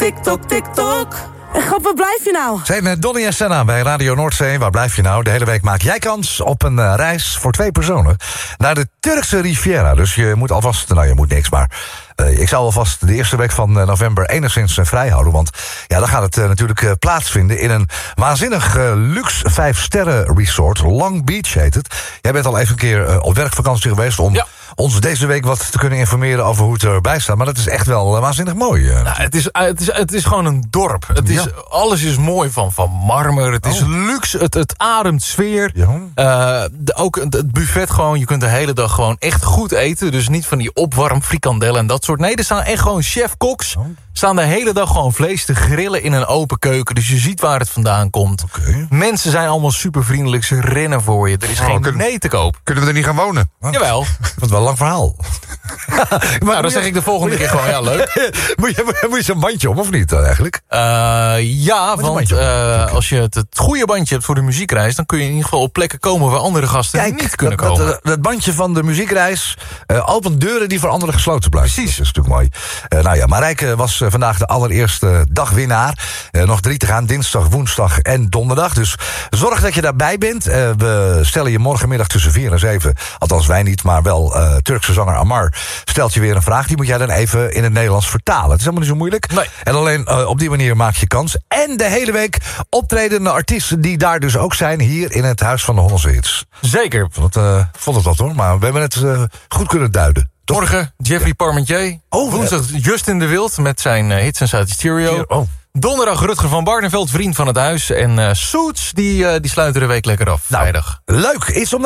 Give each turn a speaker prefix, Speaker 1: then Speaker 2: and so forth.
Speaker 1: TikTok, TikTok. Grap, waar blijf je nou?
Speaker 2: Zijn Donnie en Senna bij Radio Noordzee. Waar blijf je nou? De hele week maak jij kans op een reis voor 2 personen naar de Turkse Riviera. Dus je moet alvast, nou je moet niks, maar ik zou alvast de eerste week van november enigszins vrij houden. Want ja, dan gaat het natuurlijk plaatsvinden in een waanzinnig luxe 5-sterren resort. Long Beach heet het. Jij bent al even een keer op werkvakantie geweest om ons deze week wat te kunnen informeren over hoe het erbij staat. Maar dat is echt wel waanzinnig mooi.
Speaker 3: Nou, het is gewoon een dorp. Alles is mooi van marmer. Het is luxe. Het ademt sfeer. Ja. Ook het buffet gewoon. Je kunt de hele dag gewoon echt goed eten. Dus niet van die opwarm frikandellen en dat soort. Nee, er staan echt gewoon chef-koks. Staan de hele dag gewoon vlees te grillen in een open keuken. Dus je ziet waar het vandaan komt. Okay. Mensen zijn allemaal super vriendelijk. Ze rennen voor je. Er is geen nee te koop.
Speaker 4: Kunnen we er niet gaan wonen?
Speaker 3: Jawel.
Speaker 2: Dat is wel een lang verhaal.
Speaker 3: Maar dan zeg ik de volgende keer gewoon, ja, leuk.
Speaker 2: Moet je zo'n bandje om, of niet eigenlijk?
Speaker 3: Ja, want als je het goede bandje hebt voor de muziekreis, dan kun je in ieder geval op plekken komen waar andere gasten niet kunnen komen.
Speaker 2: Dat bandje van de muziekreis opent deuren die voor anderen gesloten blijven. Precies. Dat is natuurlijk mooi. Nou ja, Marijke was vandaag de allereerste dagwinnaar. Nog 3 te gaan, dinsdag, woensdag en donderdag. Dus zorg dat je daarbij bent. We stellen je morgenmiddag tussen 4 en 7, althans wij niet, maar wel Turkse zanger Amar stelt je weer een vraag. Die moet jij dan even in het Nederlands vertalen. Het is helemaal niet zo moeilijk. Nee. En alleen op die manier maak je kans. En de hele week optredende artiesten die daar dus ook zijn, hier in het Huis van de Hollandse Hits.
Speaker 3: Zeker.
Speaker 2: Vond het wat hoor, maar we hebben het goed kunnen duiden.
Speaker 3: Morgen Jeffrey Parmentier. Woensdag Justin de Wild met zijn Hits Inside Stereo. Donderdag Rutger van Barneveld, vriend van het huis. En Soets, die sluiten de week lekker af. Vrijdag.
Speaker 2: Leuk, iets om